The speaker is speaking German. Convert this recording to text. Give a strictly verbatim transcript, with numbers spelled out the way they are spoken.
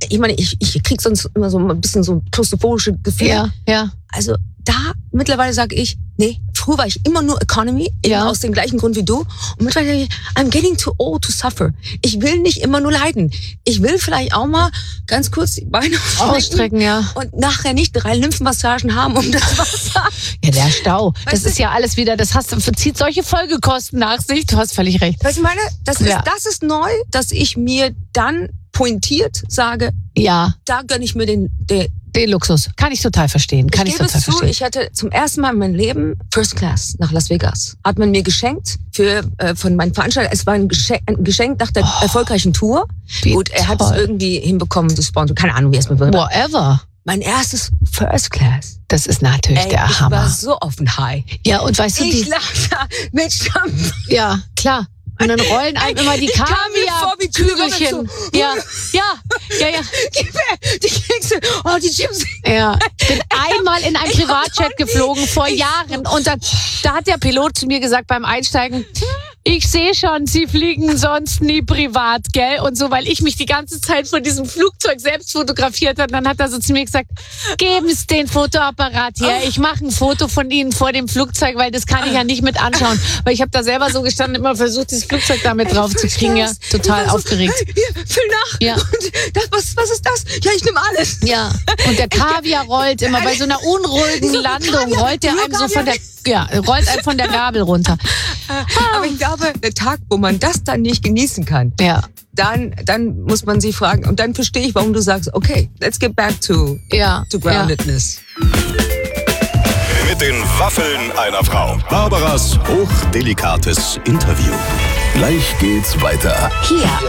ich meine, ich, ich krieg sonst immer so ein bisschen so ein klaustrophobisches Gefühl. Ja, ja. Also da mittlerweile sage ich, nee, früher war ich immer nur Economy, Ja. eben aus dem gleichen Grund wie du. Und mittlerweile sage ich, I'm getting too old to suffer. Ich will nicht immer nur leiden. Ich will vielleicht auch mal ganz kurz die Beine Ausstrecken, ja. und nachher nicht drei Lymphmassagen haben um das Wasser. Ja, der Stau. Das Weißt du- ist ja alles wieder, das hast, zieht solche Folgekosten nach sich. Du hast völlig recht. Weißt du, meine, das ist, Ja. das ist neu, dass ich mir dann pointiert sage, Ja, da gönne ich mir den, den den Luxus. Kann ich total verstehen. Kann ich, ich gebe total es zu, verstehen. ich hatte zum ersten Mal in meinem Leben First Class nach Las Vegas. Hat man mir geschenkt für äh, von meinen Veranstaltern. Es war ein Geschenk, ein Geschenk nach der Oh, erfolgreichen Tour. wie Gut, er hat es toll. irgendwie hinbekommen, das Sponsor. Keine Ahnung, wie es mir wird. Whatever. Mein erstes First Class. Das ist natürlich Ey, der ich Hammer. war so auf den High. Ja, und weißt du, Ich die, lag da mit Champagner. ja, klar. Und dann rollen einem immer die Ich kam mir vor wie Julia Kaviar-Kügelchen. Roberts so. Ja, ja, ja, ja. Gib mir die Kekse. Oh, die Chips. Ja, ich bin einmal in einem Privatjet geflogen vor Jahren und dann, da hat der Pilot zu mir gesagt beim Einsteigen, ich sehe schon, Sie fliegen sonst nie privat, gell? Und so, weil ich mich die ganze Zeit von diesem Flugzeug selbst fotografiert habe. Dann hat er so zu mir gesagt, geben Sie den Fotoapparat her. Ich mache ein Foto von Ihnen vor dem Flugzeug, weil das kann ich ja nicht mit anschauen. Weil ich habe da selber so gestanden, immer versucht, dieses Flugzeug damit drauf zu kriegen. Ja, total Ich war so, aufgeregt. Hier, füll nach. Ja. Und das, was, was ist das? Ja, ich nehme alles. Ja, und der Kaviar rollt immer bei so einer unruhigen So, Landung, Kaviar, rollt der nur einem so von Kaviar. der, ja, rollt einem von der Gabel runter. Aber ich glaube, der Tag, wo man das dann nicht genießen kann, Ja, dann, dann muss man sich fragen. Und dann verstehe ich, warum du sagst, okay, let's get back to, ja, to ja. groundedness. Mit den Waffeln einer Frau. Barbaras hochdelikates Interview. Gleich geht's weiter. Hier